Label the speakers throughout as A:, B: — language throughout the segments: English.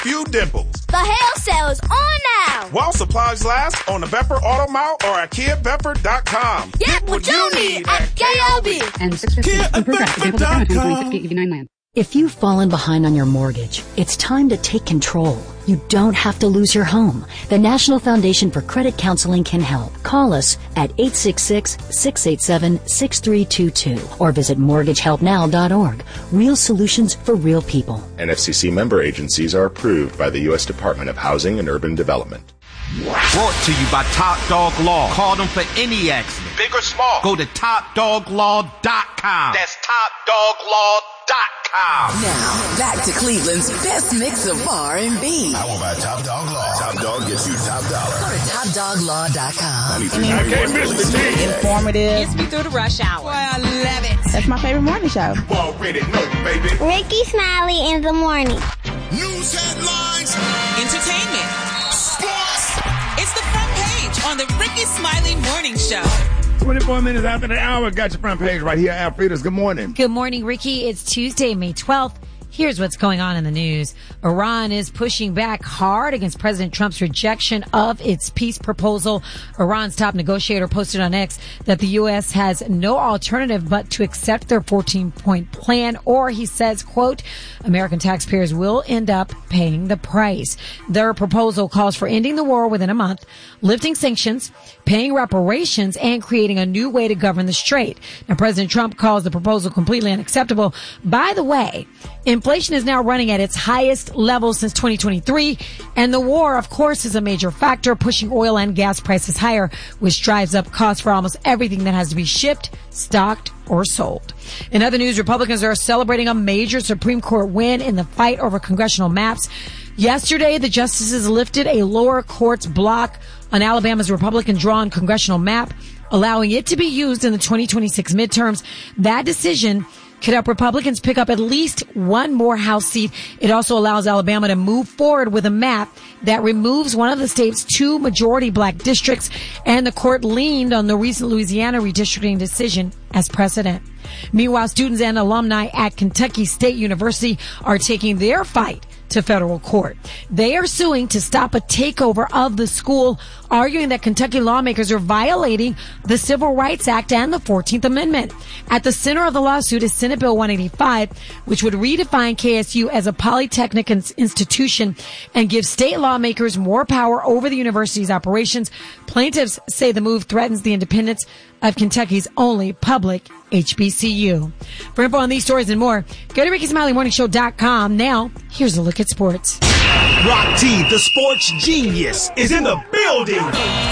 A: few dimples.
B: The hair sale is on now.
A: While supplies last on the Vepper Auto Mall or at KiaVepper.com.
B: Get what you need at KLB.
C: And 650.
D: If you've fallen behind on your mortgage, it's time to take control. You don't have to lose your home. The National Foundation for Credit Counseling can help. Call us at 866-687-6322 or visit mortgagehelpnow.org. Real solutions for real people.
E: NFCC member agencies are approved by the U.S. Department of Housing and Urban Development.
F: Brought to you by Top Dog Law. Call them for any accident, big or small. Go to TopDogLaw.com. That's TopDogLaw.com.
G: Now, back to Cleveland's best mix of R&B.
H: I want my Top Dog Law. Top Dog gets you top dollar.
G: Go to TopDogLaw.com.
A: I can't miss the team.
I: Informative. Gets me through the rush hour. Boy, I love it. That's my favorite morning show.
A: Already know, baby.
B: Ricky Smiley in the morning.
H: News headlines.
I: Entertainment. Sports. It's the front page on the Ricky Smiley Morning Show.
J: 24 minutes after the hour, got your front page right here. Alfreda's. Good morning.
K: Good morning, Ricky. It's Tuesday, May 12th. Here's what's going on in the news. Iran is pushing back hard against President Trump's rejection of its peace proposal. Iran's top negotiator posted on X that the U.S. has no alternative but to accept their 14-point plan, or he says, quote, American taxpayers will end up paying the price. Their proposal calls for ending the war within a month, lifting sanctions, paying reparations, and creating a new way to govern the strait. Now, President Trump calls the proposal completely unacceptable. By the way, inflation is now running at its highest level since 2023, and the war, of course, is a major factor, pushing oil and gas prices higher, which drives up costs for almost everything that has to be shipped, stocked, or sold. In other news, Republicans are celebrating a major Supreme Court win in the fight over congressional maps. Yesterday, the justices lifted a lower court's block on Alabama's Republican-drawn congressional map, allowing it to be used in the 2026 midterms. That decision could help Republicans pick up at least one more House seat. It also allows Alabama to move forward with a map that removes one of the state's two majority black districts, and the court leaned on the recent Louisiana redistricting decision as precedent. Meanwhile, students and alumni at Kentucky State University are taking their fight to federal court. They are suing to stop a takeover of the school, arguing that Kentucky lawmakers are violating the Civil Rights Act and the 14th Amendment. At the center of the lawsuit is Senate Bill 185, which would redefine KSU as a polytechnic institution and give state lawmakers more power over the university's operations. Plaintiffs say the move threatens the independence of Kentucky's only public HBCU. For info on these stories and more, go to RickySmileyMorningShow.com. Now, here's a look at sports.
L: Rock T, the sports genius, is in the building.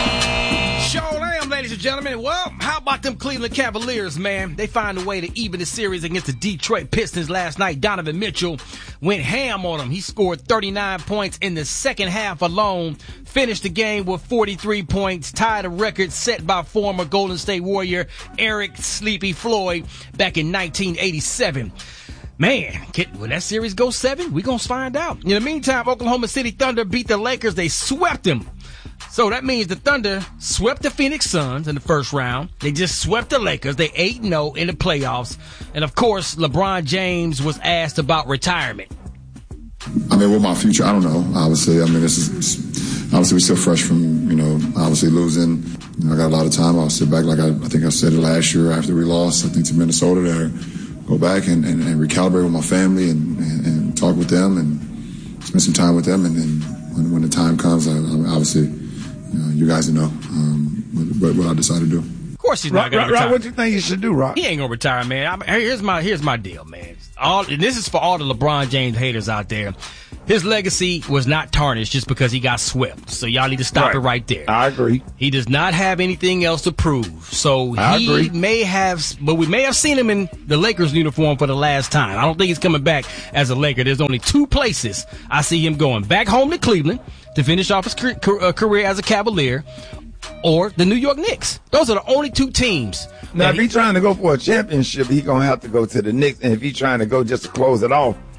M: Sure am, ladies and gentlemen. Well, how about them Cleveland Cavaliers, man? They find a way to even the series against the Detroit Pistons last night. Donovan Mitchell went ham on them. He scored 39 points in the second half alone, finished the game with 43 points, tied a record set by former Golden State Warrior Eric Sleepy Floyd back in 1987. Man, will that series go 7? We're going to find out. In the meantime, Oklahoma City Thunder beat the Lakers. They swept them. So that means the Thunder swept the Phoenix Suns in the first round. They just swept the Lakers. They 8-0 in the playoffs. And, of course, LeBron James was asked about retirement.
N: I mean, what my future, I don't know, obviously. I mean, this is obviously we're still fresh from, obviously losing. I got a lot of time. I'll sit back like I think I said it last year after we lost, I think, to Minnesota, to go back and recalibrate with my family and talk with them and spend some time with them. And then when the time comes, obviously, you guys know what I decide to do.
M: Of course he's not going to retire.
J: Rock, what you think you should do, Rock?
M: He ain't going to retire, man. Here's my deal, man. And this is for all the LeBron James haters out there. His legacy was not tarnished just because he got swept. So y'all need to stop it right there.
J: I agree.
M: He does not have anything else to prove. So we may have seen him in the Lakers uniform for the last time. I don't think he's coming back as a Laker. There's only two places I see him going: back home to Cleveland to finish off his career as a Cavalier, or the New York Knicks. Those are the only two teams.
J: Now, if he's trying to go for a championship, he's going to have to go to the Knicks. And if he's trying to go just to close it off,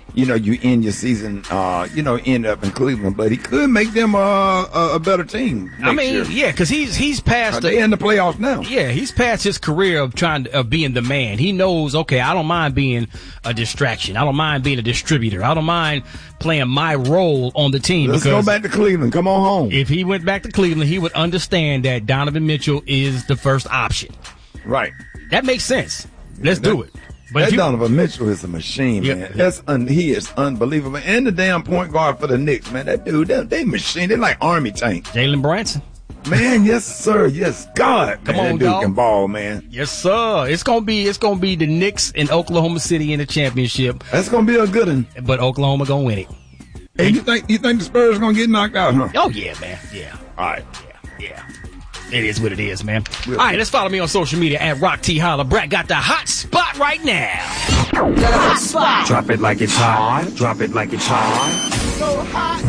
C: you end your season, end up in Cleveland. But he could make them a better team next year.
M: Yeah, because he's past
C: they in the playoffs now.
M: Yeah, he's past his career of being the man. He knows, okay, I don't mind being a distraction. I don't mind being a distributor. I don't mind playing my role on the team.
C: Let's go back to Cleveland. Come on home.
M: If he went back to Cleveland, he would understand that Donovan Mitchell is the first option.
C: Right.
M: That makes sense. Let's do it. But
C: Donovan Mitchell is a machine, man. He is unbelievable. And the damn point guard for the Knicks, man. That dude, they machine. They're like army tank.
M: Jalen Brunson.
C: Man, yes, sir. Yes, God.
M: Come
C: man,
M: on,
C: that dude
M: dog.
C: can ball, man.
M: Yes, sir. It's gonna be the Knicks in Oklahoma City in the championship.
C: That's gonna be a good one.
M: But Oklahoma gonna win it.
C: Hey, you think the Spurs gonna get knocked out, huh?
M: Oh yeah, man. Yeah.
C: All right.
M: Yeah. It is what it is, man. All right, let's follow me on social media at Rock T Holla. Brad got the hot spot right now.
B: The hot spot.
L: Drop it like it's hot. Drop it like it's hot.
B: So hot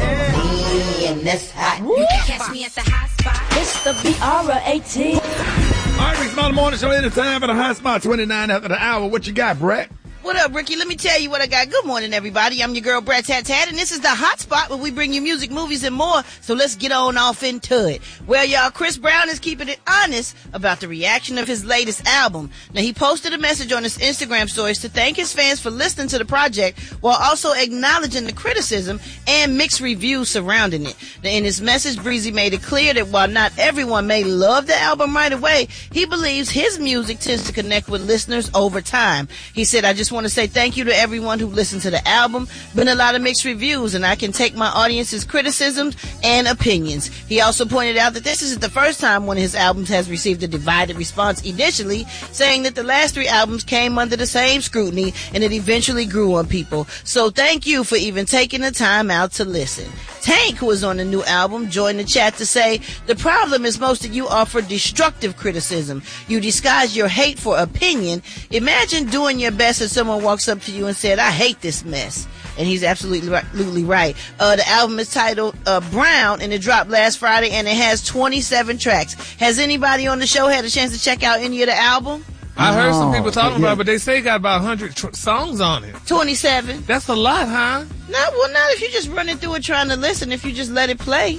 B: and that's hot. You can catch me at the hot spot. It's the BR18.
C: All right, Rick Smiley Morning Show. Anytime for the hot spot. 29 after the hour. What you got, Brett?
O: What up, Ricky? Let me tell you what I got. Good morning, everybody. I'm your girl, Brat Tat Tat, and this is the hot spot where we bring you music, movies, and more. So let's get on off into it. Well, y'all, Chris Brown is keeping it honest about the reaction of his latest album. Now, he posted a message on his Instagram stories to thank his fans for listening to the project while also acknowledging the criticism and mixed reviews surrounding it. Now, in his message, Breezy made it clear that while not everyone may love the album right away, he believes his music tends to connect with listeners over time. He said, I just want to say thank you to everyone who listened to the album. Been a lot of mixed reviews, and I can take my audience's criticisms and opinions. He also pointed out that this isn't the first time one of his albums has received a divided response initially, saying that the last 3 albums came under the same scrutiny and it eventually grew on people. So thank you for even taking the time out to listen. Tank, who is on the new album, joined the chat to say, the problem is most of you offer destructive criticism. You disguise your hate for opinion. Imagine doing your best and someone walks up to you and said, I hate this mess. And he's absolutely right. The album is titled Brown, and it dropped last Friday, and it has 27 tracks. Has anybody on the show had a chance to check out any of the album?
P: I heard some people talking about it, but they say it got about 100 songs on it.
O: 27.
P: That's a lot, huh?
O: Not if you just running through it trying to listen. If you just let it play.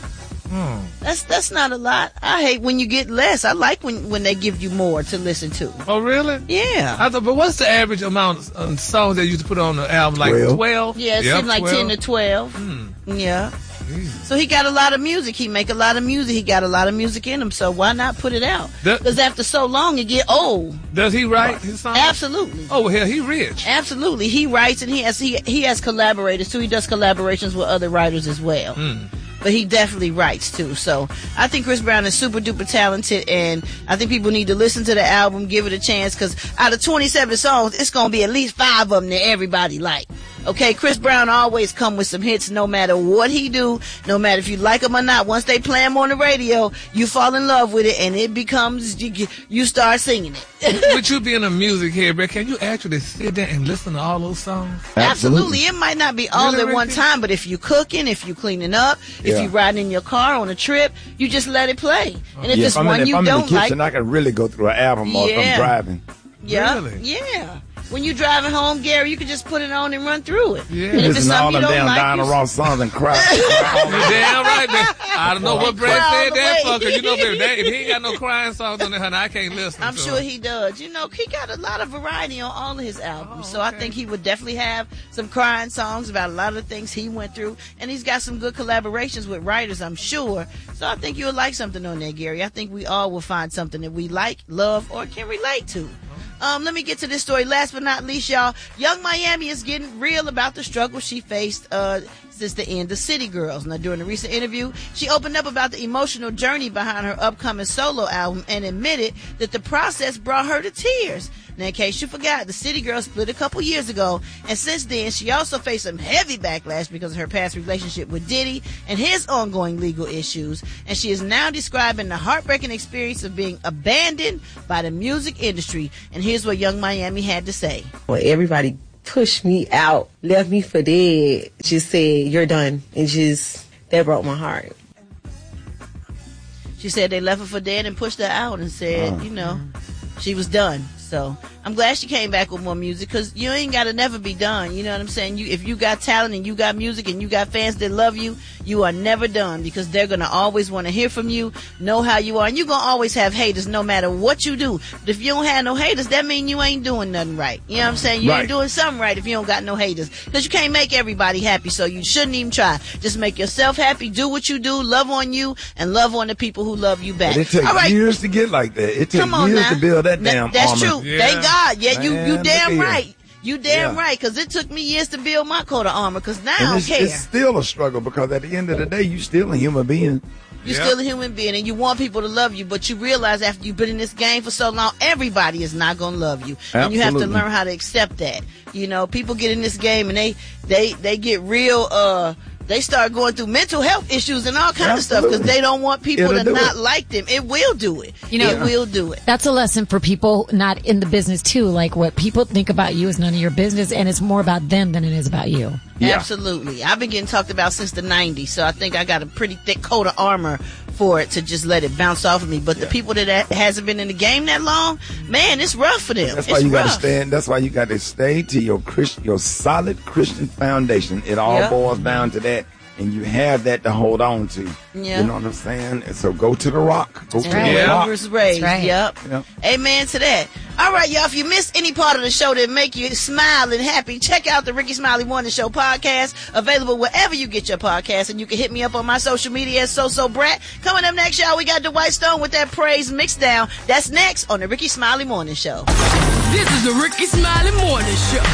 O: That's not a lot. I hate when you get less. I like when they give you more to listen to.
P: Oh, really?
O: Yeah.
P: But what's the average amount of songs they used to put on the album? Like 12?
O: Yeah, it seemed like 10 to 12. Yeah. So he got a lot of music. He make a lot of music. He got a lot of music in him. So why not put it out? Because after so long, it get old.
P: Does he write his songs?
O: Absolutely.
P: Oh, hell, he rich.
O: Absolutely. He writes, and he has collaborators too. He does collaborations with other writers as well. But he definitely writes too. So I think Chris Brown is super duper talented, and I think people need to listen to the album, give it a chance, because out of 27 songs, it's going to be at least 5 of them that everybody like. Okay, Chris Brown always come with some hits no matter what he do, no matter if you like him or not. Once they play him on the radio, you fall in love with it, and it becomes, you start singing it.
P: With you being a music head, Brett, can you actually sit there and listen to all those songs?
O: Absolutely. It might not be all at one time, but if you cooking, if you cleaning up, if you riding in your car on a trip, you just let it play. And if it's one you don't like,
C: if I'm in the kitchen, I can really go through an album while I'm driving.
O: Yeah.
P: Really?
O: Yeah. When you're driving home, Gary, you can just put it on and run through it.
C: Yeah. And if it's something you don't like, Diana Ross songs and cry.
P: You're damn right, man. I don't know what Brad said that for, because you know, baby, if he ain't got no crying songs on there, honey, I can't listen.
O: I'm sure he does. You know, he got a lot of variety on all of his albums. So I think he would definitely have some crying songs about a lot of the things he went through. And he's got some good collaborations with writers, I'm sure. So I think you'll like something on there, Gary. I think we all will find something that we like, love, or can relate to. Let me get to this story. Last but not least, y'all, Young Miami is getting real about the struggle she faced since the end of City Girls. Now, during a recent interview, she opened up about the emotional journey behind her upcoming solo album and admitted that the process brought her to tears. Now, in case you forgot, the City Girls split a couple years ago, and since then, she also faced some heavy backlash because of her past relationship with Diddy and his ongoing legal issues, and she is now describing the heartbreaking experience of being abandoned by the music industry. And here's what Young Miami had to say.
Q: Well, everybody pushed me out, left me for dead, just said, you're done, and that broke my heart. She
O: said they left her for dead and pushed her out and said, she was done. So I'm glad she came back with more music, because you ain't got to never be done. You know what I'm saying? If you got talent and you got music and you got fans that love you, you are never done, because they're going to always want to hear from you, know how you are. And you're going to always have haters no matter what you do. But if you don't have no haters, that means you ain't doing nothing right. You know what I'm saying? You ain't doing something right if you don't got no haters, because you can't make everybody happy. So you shouldn't even try. Just make yourself happy. Do what you do. Love on you and love on the people who love you back.
C: But it takes years to get like that. It takes years to build that damn armor.
O: That's true. Yeah. Thank God. Yeah, you damn right. You damn right, because it took me years to build my coat of armor, because now I don't care.
C: It's still a struggle, because at the end of the day, you still a human being.
O: You're still a human being, and you want people to love you, but you realize after you've been in this game for so long, everybody is not going to love you. Absolutely. And you have to learn how to accept that. You know, people get in this game and they get real, they start going through mental health issues and all kinds of stuff, because they don't want people to not like them. It will do it. You know, it will do it.
K: That's a lesson for people not in the business too. Like, what people think about you is none of your business, and it's more about them than it is about you.
O: Yeah. Absolutely. I've been getting talked about since the 90s, so I think I got a pretty thick coat of armor for it to just let it bounce off of me. But the people that hasn't been in the game that long, man, it's rough for them.
C: That's why you got to stand. That's why you got to stay to your solid Christian foundation. It all boils down to that. And you have that to hold on to. Yeah. You know what I'm saying? And so go to the rock. Go to the rock.
O: Raised. Yep. Amen to that. All right, y'all. If you missed any part of the show that make you smile and happy, check out the Ricky Smiley Morning Show podcast. Available wherever you get your podcast. And you can hit me up on my social media as So Brat. Coming up next, y'all, we got Dwight Stone with that praise mix down. That's next on the Ricky Smiley Morning Show.
B: This is the Ricky Smiley Morning Show.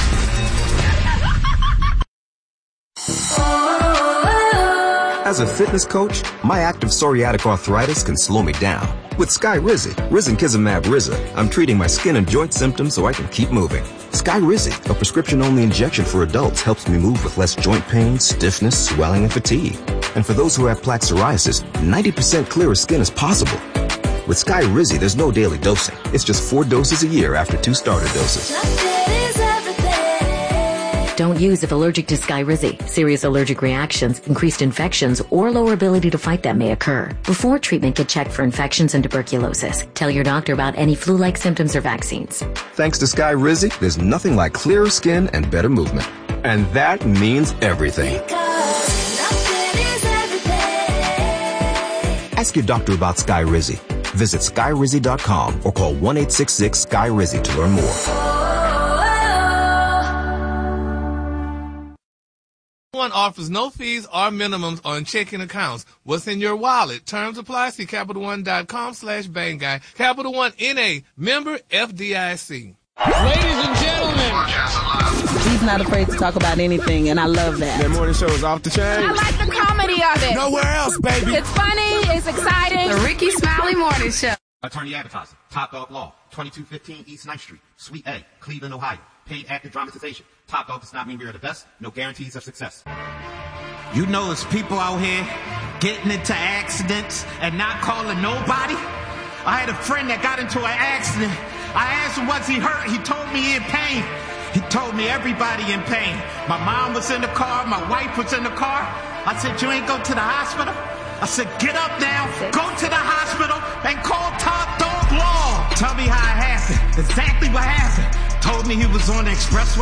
R: As a fitness coach, my active psoriatic arthritis can slow me down. With Skyrizi, Risankizumab Riza, I'm treating my skin and joint symptoms so I can keep moving. Skyrizi, a prescription-only injection for adults, helps me move with less joint pain, stiffness, swelling, and fatigue. And for those who have plaque psoriasis, 90% clearer skin is possible. With Skyrizi, there's no daily dosing. It's just 4 doses a year after 2 starter doses.
D: Don't use if allergic to Skyrizi. Serious allergic reactions, increased infections, or lower ability to fight them may occur. Before treatment, get checked for infections and tuberculosis. Tell your doctor about any flu-like symptoms or vaccines.
R: Thanks to Skyrizi, there's nothing like clearer skin and better movement. And that means everything. Ask your doctor about Skyrizi. Visit Skyrizi.com or call 1-866-SKY-RIZI to learn more.
P: One offers no fees or minimums on checking accounts. What's in your wallet? Terms apply. See CapitalOne.com/BangGuy. Capital One N.A. Member FDIC.
M: Ladies and gentlemen.
S: He's not afraid to talk about anything, and I love that.
J: That morning show is off the chain.
T: I like the comedy of it.
J: Nowhere else, baby.
T: It's funny. It's exciting.
U: The Ricky Smiley Morning Show.
F: Attorney Advertising. Top Dog Law. 2215 East 9th Street. Suite A. Cleveland, Ohio. Paid active dramatization. Top Dog does not mean we are the best. No guarantees of success. You know there's people out here getting into accidents and not calling nobody. I had a friend that got into an accident. I asked him, was he hurt? He told me in pain. He told me everybody in pain. My mom was in the car. My wife was in the car. I said, you ain't go to the hospital? I said, get up now, go to the hospital, and call Top Dog Law. Tell me how it happened, exactly what happened. Told me he was on the expressway.